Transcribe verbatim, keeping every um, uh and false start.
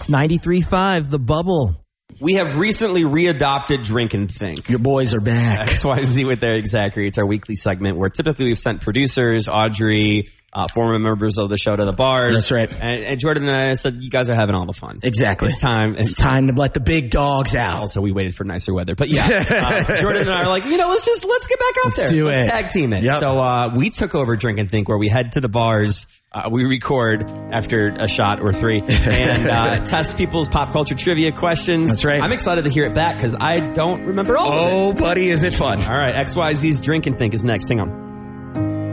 ninety-three point five, The Bubble. We have recently readopted Drink and Think. Your boys are back. X Y Z with Eric Zachary. It's our weekly segment where typically we've sent producers, Audrey, uh, former members of the show to the bars. That's right. And, and Jordan and I said, you guys are having all the fun. Exactly. It's time. It's time to let the big dogs out. Also, we waited for nicer weather. But yeah, uh, Jordan and I are like, you know, let's just, let's get back out let's there. Do let's it. tag team it. Yep. So uh, we took over Drink and Think where we head to the bars. Uh, we record after a shot or three and uh, test people's pop culture trivia questions. That's right. I'm excited to hear it back because I don't remember all oh, of it. Oh, buddy, is it fun. All right, X Y Z's Drink and Think is next. Hang on.